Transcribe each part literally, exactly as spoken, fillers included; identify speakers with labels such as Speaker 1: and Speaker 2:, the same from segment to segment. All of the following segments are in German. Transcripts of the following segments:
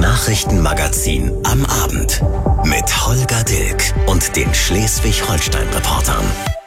Speaker 1: Nachrichtenmagazin am Abend mit Holger Dilk und den Schleswig-Holstein-Reportern.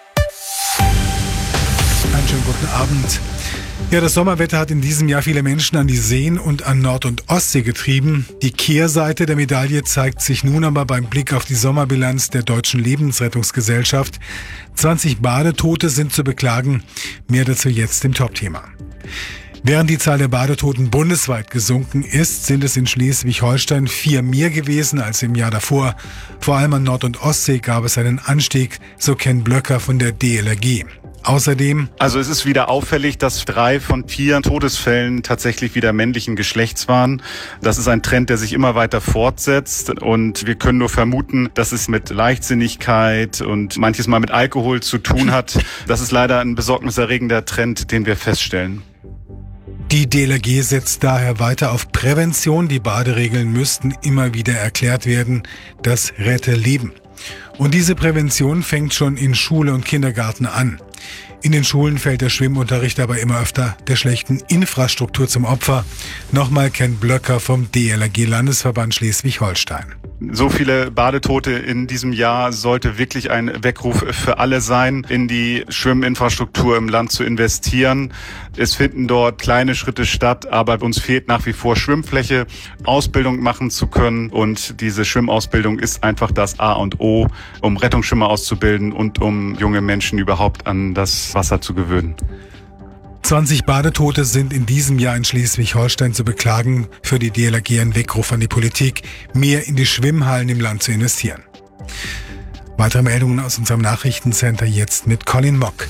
Speaker 2: Einen schönen guten Abend. Ja, das Sommerwetter hat in diesem Jahr viele Menschen an die Seen und an Nord- und Ostsee getrieben. Die Kehrseite der Medaille zeigt sich nun aber beim Blick auf die Sommerbilanz der Deutschen Lebensrettungsgesellschaft. zwanzig Badetote sind zu beklagen. Mehr dazu jetzt im Top-Thema. Während die Zahl der Badetoten bundesweit gesunken ist, sind es in Schleswig-Holstein vier mehr gewesen als im Jahr davor. Vor allem an Nord- und Ostsee gab es einen Anstieg, so Ken Blöcker von der D L R G. Außerdem...
Speaker 3: Also es ist wieder auffällig, dass drei von vier Todesfällen tatsächlich wieder männlichen Geschlechts waren. Das ist ein Trend, der sich immer weiter fortsetzt und wir können nur vermuten, dass es mit Leichtsinnigkeit und manches Mal mit Alkohol zu tun hat. Das ist leider ein besorgniserregender Trend, den wir feststellen.
Speaker 2: Die D L R G setzt daher weiter auf Prävention. Die Baderegeln müssten immer wieder erklärt werden. Das rette Leben. Und diese Prävention fängt schon in Schule und Kindergarten an. In den Schulen fällt der Schwimmunterricht aber immer öfter der schlechten Infrastruktur zum Opfer. Nochmal Ken Blöcker vom D L R G-Landesverband Schleswig-Holstein.
Speaker 3: So viele Badetote in diesem Jahr sollte wirklich ein Weckruf für alle sein, in die Schwimminfrastruktur im Land zu investieren. Es finden dort kleine Schritte statt, aber uns fehlt nach wie vor Schwimmfläche, Ausbildung machen zu können. Und diese Schwimmausbildung ist einfach das A und O, um Rettungsschwimmer auszubilden und um junge Menschen überhaupt an das Wasser zu gewöhnen.
Speaker 2: zwanzig Badetote sind in diesem Jahr in Schleswig-Holstein zu beklagen. Für die D L R G ein Weckruf an die Politik, mehr in die Schwimmhallen im Land zu investieren. Weitere Meldungen aus unserem Nachrichtencenter jetzt mit Colin Mock.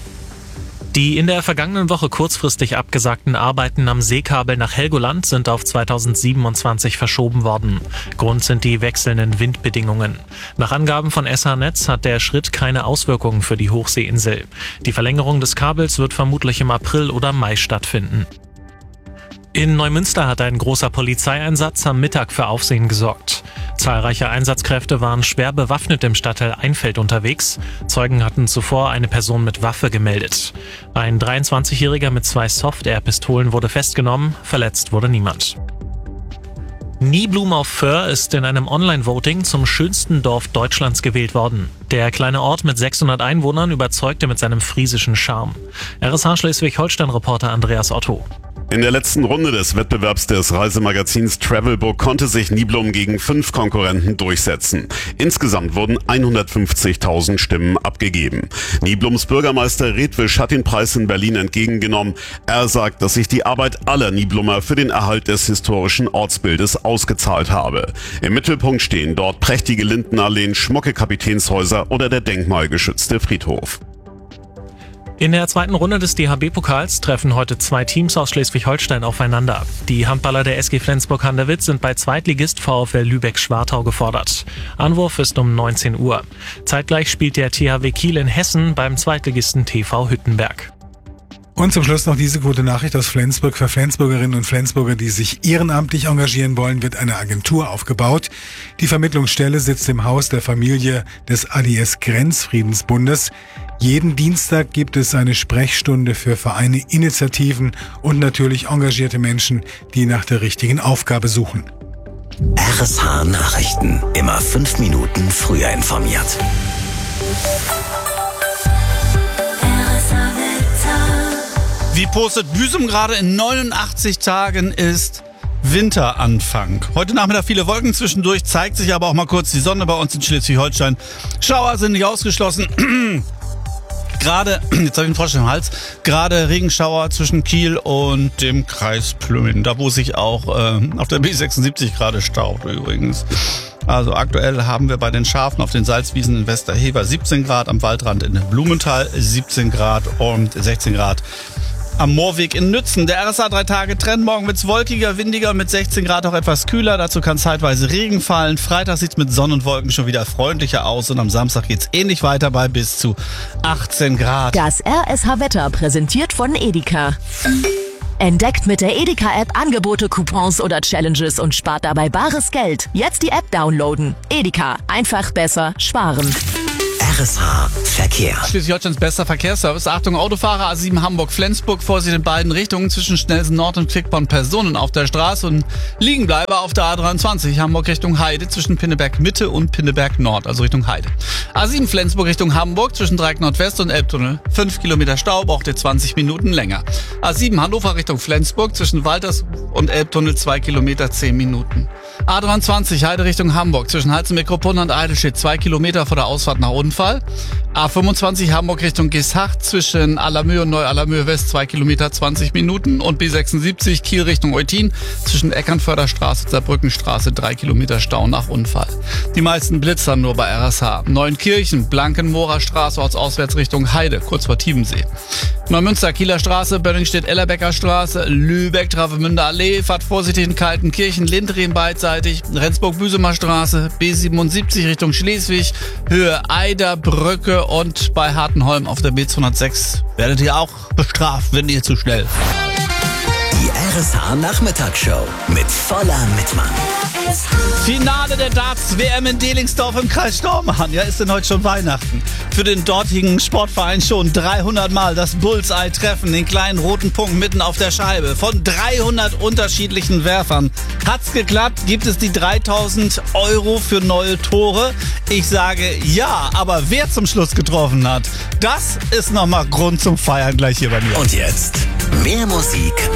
Speaker 4: Die in der vergangenen Woche kurzfristig abgesagten Arbeiten am Seekabel nach Helgoland sind auf zweitausendsiebenundzwanzig verschoben worden. Grund sind die wechselnden Windbedingungen. Nach Angaben von S H-Netz hat der Schritt keine Auswirkungen für die Hochseeinsel. Die Verlängerung des Kabels wird vermutlich im April oder Mai stattfinden. In Neumünster hat ein großer Polizeieinsatz am Mittag für Aufsehen gesorgt. Zahlreiche Einsatzkräfte waren schwer bewaffnet im Stadtteil Einfeld unterwegs. Zeugen hatten zuvor eine Person mit Waffe gemeldet. Ein dreiundzwanzigjähriger mit zwei Soft-Air-Pistolen wurde festgenommen, verletzt wurde niemand. Niblum auf Föhr ist in einem Online-Voting zum schönsten Dorf Deutschlands gewählt worden. Der kleine Ort mit sechshundert Einwohnern überzeugte mit seinem friesischen Charme. R S H Schleswig-Holstein-Reporter Andreas Otto.
Speaker 5: In der letzten Runde des Wettbewerbs des Reisemagazins Travelbook konnte sich Niblum gegen fünf Konkurrenten durchsetzen. Insgesamt wurden hundertfünfzigtausend Stimmen abgegeben. Niblums Bürgermeister Redwisch hat den Preis in Berlin entgegengenommen. Er sagt, dass sich die Arbeit aller Niblumer für den Erhalt des historischen Ortsbildes ausgezahlt habe. Im Mittelpunkt stehen dort prächtige Lindenalleen, schmucke Kapitänshäuser oder der denkmalgeschützte Friedhof.
Speaker 4: In der zweiten Runde des D H B-Pokals treffen heute zwei Teams aus Schleswig-Holstein aufeinander. Die Handballer der S G Flensburg-Handewitt sind bei Zweitligist VfL Lübeck-Schwartau gefordert. Anwurf ist um neunzehn Uhr. Zeitgleich spielt der T H W Kiel in Hessen beim Zweitligisten T V Hüttenberg.
Speaker 2: Und zum Schluss noch diese gute Nachricht aus Flensburg. Für Flensburgerinnen und Flensburger, die sich ehrenamtlich engagieren wollen, wird eine Agentur aufgebaut. Die Vermittlungsstelle sitzt im Haus der Familie des A D S-Grenzfriedensbundes. Jeden Dienstag gibt es eine Sprechstunde für Vereine, Initiativen und natürlich engagierte Menschen, die nach der richtigen Aufgabe suchen.
Speaker 1: R S H Nachrichten. Immer fünf Minuten früher informiert.
Speaker 6: Wie postet Büsum gerade, in neunundachtzig Tagen ist Winteranfang. Heute Nachmittag viele Wolken zwischendurch, zeigt sich aber auch mal kurz die Sonne bei uns in Schleswig-Holstein. Schauer sind nicht ausgeschlossen. Gerade, jetzt habe ich einen Frosch im Hals, gerade Regenschauer zwischen Kiel und dem Kreis Plümmen. Da wo sich auch äh, auf der B sechsundsiebzig gerade staut übrigens. Also aktuell haben wir bei den Schafen auf den Salzwiesen in Westerhever siebzehn Grad, am Waldrand in Blumenthal siebzehn Grad und sechzehn Grad am Moorweg in Nützen. Der R S A drei Tage Trend. Morgen wird's wolkiger, windiger, mit sechzehn Grad auch etwas kühler. Dazu kann zeitweise Regen fallen. Freitag sieht's mit Sonne und Wolken schon wieder freundlicher aus und am Samstag geht's ähnlich weiter bei bis zu achtzehn Grad.
Speaker 7: Das R S H-Wetter präsentiert von Edeka. Entdeckt mit der Edeka-App Angebote, Coupons oder Challenges und spart dabei bares Geld. Jetzt die App downloaden. Edeka. Einfach besser sparen.
Speaker 1: R S H Verkehr.
Speaker 6: Schleswig-Holsteins bester Verkehrsservice. Achtung, Autofahrer A sieben Hamburg-Flensburg. Vorsicht in beiden Richtungen zwischen Schnellsen Nord und Quickborn Personen auf der Straße und Liegenbleiber auf der A dreiundzwanzig Hamburg Richtung Heide zwischen Pinneberg Mitte und Pinneberg Nord, also Richtung Heide. A sieben Flensburg Richtung Hamburg zwischen Dreieck Nordwest und Elbtunnel. fünf Kilometer Stau, braucht ihr zwanzig Minuten länger. A sieben Hannover Richtung Flensburg zwischen Walters und Elbtunnel zwei Kilometer, zehn Minuten. A dreiundzwanzig Heide Richtung Hamburg zwischen Heizen-Mikropon und Eidelstedt zwei Kilometer vor der Ausfahrt nach Unfall. A fünfundzwanzig Hamburg Richtung Geesthacht zwischen Allermöhe und Neu-Allermöhe West zwei Kilometer, zwanzig Minuten. Und B sechsundsiebzig Kiel Richtung Eutin zwischen Eckernförderstraße und Saarbrückenstraße drei Kilometer Stau nach Unfall. Die meisten blitzern nur bei R S H. Neunkirchen, Blankenmoorer Straße ortsauswärts Heide, kurz vor Tiefensee. Neumünster, Kieler Straße, Bönningstedt-Ellerbecker Straße, Lübeck, Travemünder Allee, fahrt vorsichtig in Kaltenkirchen, Lindrehen beidseitig, Rendsburg-Büsumer Straße, B siebenundsiebzig Richtung Schleswig, Höhe Eider, Brücke und bei Hartenholm auf der B zweihundertsechs werdet ihr auch bestraft, wenn ihr zu schnell fahrt.
Speaker 1: Die R S H Nachmittagsshow mit Voller Mittmann.
Speaker 6: Finale der Darts-W M in Delingsdorf im Kreis Stormarn. Ja, ist denn heute schon Weihnachten? Für den dortigen Sportverein schon dreihundert Mal das Bullseye-Treffen, den kleinen roten Punkt mitten auf der Scheibe. Von dreihundert unterschiedlichen Werfern. Hat's geklappt? Gibt es die dreitausend Euro für neue Tore? Ich sage ja, aber wer zum Schluss getroffen hat, das ist nochmal Grund zum Feiern gleich hier bei mir.
Speaker 1: Und jetzt mehr Musik